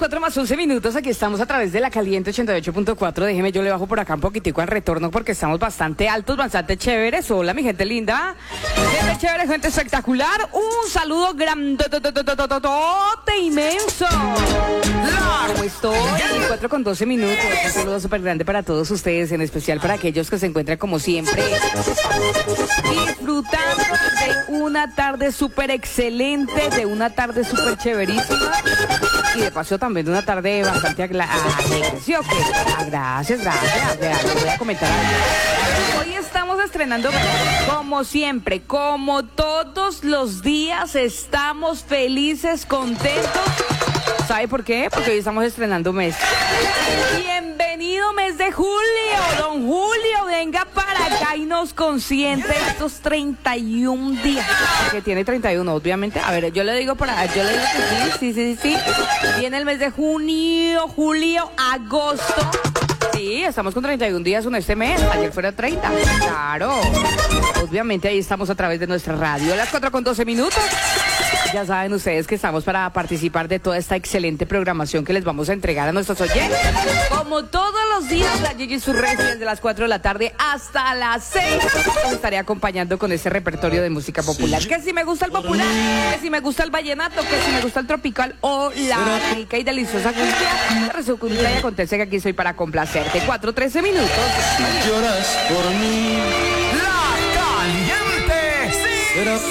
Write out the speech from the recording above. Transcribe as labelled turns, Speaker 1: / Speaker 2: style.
Speaker 1: 4 más 11 minutos, aquí estamos a través de la Caliente 88.4. Déjeme, yo le bajo por acá un poquitico al retorno porque estamos bastante altos, bastante chéveres. Hola, mi gente linda. Gente chévere, gente espectacular. Un saludo grandote, inmenso. ¿Cómo estoy? 4 con 12 minutos. Un saludo súper grande para todos ustedes, en especial para aquellos que se encuentran como siempre disfrutando de una tarde súper excelente, de una tarde súper chéverísima. Y de paso también de una tarde bastante alegre, ¿sí o qué? Gracias. Voy a comentar algo. Hoy estamos estrenando, como siempre, como todos los días, estamos felices, contentos. ¿Sabe por qué? Porque hoy estamos estrenando mes. Bienvenido mes de julio, don Julio, venga para acá y nos consiente estos 31 días. Porque tiene 31, obviamente. A ver, yo le digo que sí. Viene el mes de junio, julio, agosto. Sí, estamos con 31 días en este mes. Ayer fueron 30. Claro. Obviamente ahí estamos a través de nuestra radio. Las 4 con 12 minutos. Ya saben ustedes que estamos para participar de toda esta excelente programación que les vamos a entregar a nuestros oyentes. Como todos los días, la Gigi Surresti desde las 4 de la tarde hasta las 6. Los estaré acompañando con ese repertorio de música popular. Que si me gusta el popular, que si me gusta el vallenato, que si me gusta el tropical o la rica y deliciosa cumbia. Resulta y acontece que aquí soy para complacerte. 4:13 minutos.
Speaker 2: Si lloras por mí,
Speaker 3: La Caliente. Sí.